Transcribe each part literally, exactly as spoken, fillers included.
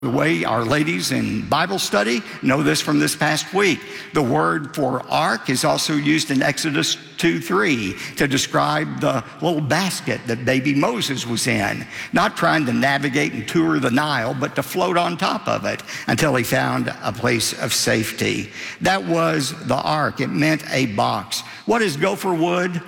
The way our ladies in Bible study know this from this past week, the word for ark is also used in Exodus two three to describe the little basket that baby Moses was in, not trying to navigate and tour the Nile, but to float on top of it until he found a place of safety. That was the ark. It meant a box. What is gopher wood?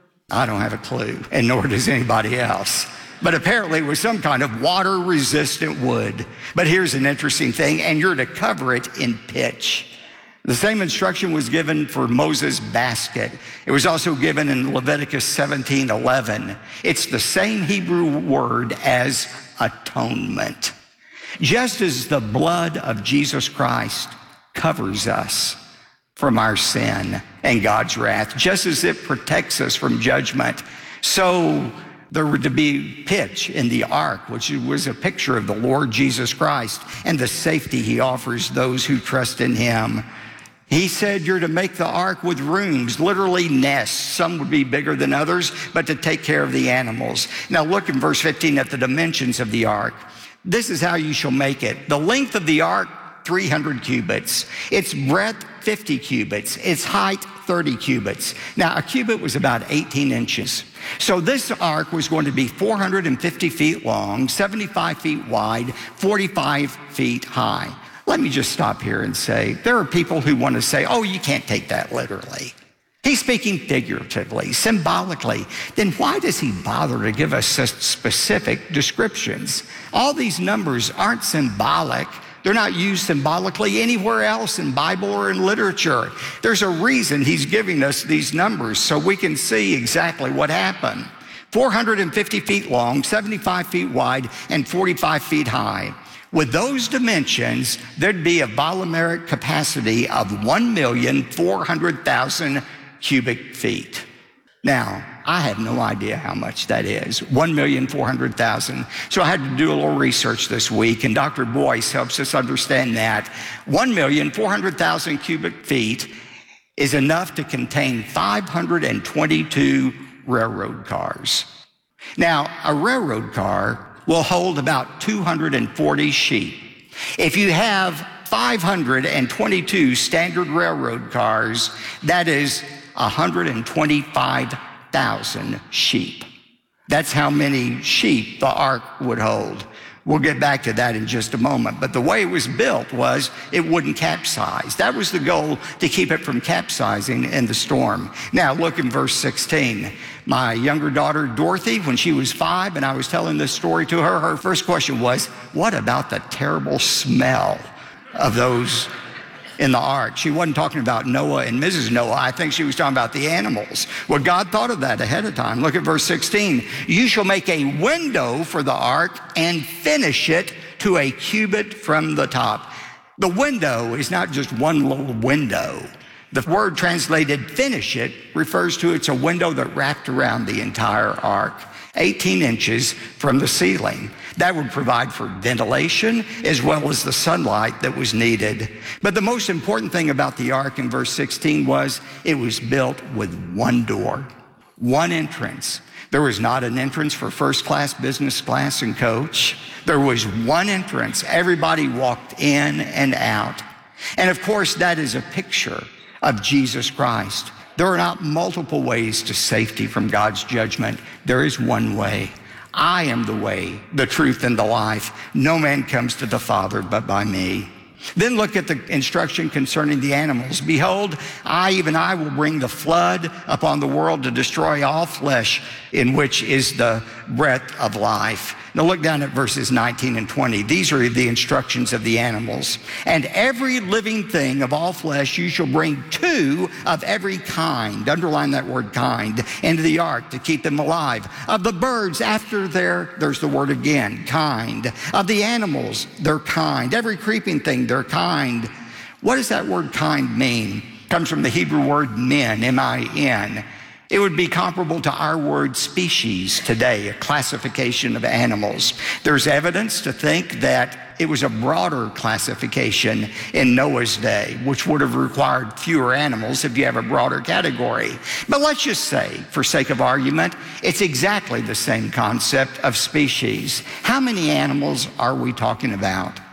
I don't have a clue, and nor does anybody else. But apparently it was some kind of water-resistant wood. But here's an interesting thing, and you're to cover it in pitch. The same instruction was given for Moses' basket. It was also given in Leviticus seventeen eleven. It's the same Hebrew word as atonement. Just as the blood of Jesus Christ covers us from our sin and God's wrath, just as it protects us from judgment, so there were to be pitch in the ark, which was a picture of the Lord Jesus Christ and the safety he offers those who trust in him. He said you're to make the ark with rooms, literally nests. Some would be bigger than others, but to take care of the animals. Now look in verse fifteen at the dimensions of the ark. This is how you shall make it. The length of the ark, three hundred cubits. Its breadth, fifty cubits. Its height, thirty cubits. Now, a cubit was about eighteen inches. So this ark was going to be four hundred fifty feet long, seventy-five feet wide, forty-five feet high. Let me just stop here and say, there are people who want to say, oh, you can't take that literally. He's speaking figuratively, symbolically. Then why does he bother to give us such specific descriptions? All these numbers aren't symbolic. They're not used symbolically anywhere else in Bible or in literature. There's a reason he's giving us these numbers so we can see exactly what happened. four hundred fifty feet long, seventy-five feet wide, and forty-five feet high. With those dimensions, there'd be a volumeric capacity of one million four hundred thousand cubic feet. Now, I have no idea how much that is, one million four hundred thousand. So I had to do a little research this week, and Doctor Boyce helps us understand that one million four hundred thousand cubic feet is enough to contain five hundred twenty-two railroad cars. Now, a railroad car will hold about two hundred forty sheep. If you have five hundred twenty-two standard railroad cars, that is one hundred twenty-five thousand sheep. That's how many sheep the ark would hold. We'll get back to that in just a moment. But the way it was built was it wouldn't capsize. That was the goal, to keep it from capsizing in the storm. Now look in verse sixteen. My younger daughter, Dorothy, when she was five and I was telling this story to her, her first question was, what about the terrible smell of those in the ark? She wasn't talking about Noah and Missus Noah. I think she was talking about the animals. Well, God thought of that ahead of time. Look at verse sixteen. You shall make a window for the ark and finish it to a cubit from the top. The window is not just one little window. The word translated finish it refers to it's a window that wrapped around the entire ark, eighteen inches from the ceiling. That would provide for ventilation as well as the sunlight that was needed. But the most important thing about the ark in verse sixteen was it was built with one door, one entrance. There was not an entrance for first class, business class, and coach. There was one entrance. Everybody walked in and out. And of course, that is a picture of Jesus Christ. There are not multiple ways to safety from God's judgment. There is one way. I am the way, the truth, and the life. No man comes to the Father but by me. Then look at the instruction concerning the animals. Behold, I, even I, will bring the flood upon the world to destroy all flesh, in which is the breath of life. Now look down at verses nineteen and twenty. These are the instructions of the animals. And every living thing of all flesh you shall bring two of every kind, underline that word kind, into the ark to keep them alive. Of the birds, after their, there's the word again, kind. Of the animals, they're kind. Every creeping thing, they're kind. What does that word kind mean? It comes from the Hebrew word min, M I N. It would be comparable to our word species today, a classification of animals. There's evidence to think that it was a broader classification in Noah's day, which would have required fewer animals if you have a broader category. But let's just say, for sake of argument, it's exactly the same concept of species. How many animals are we talking about?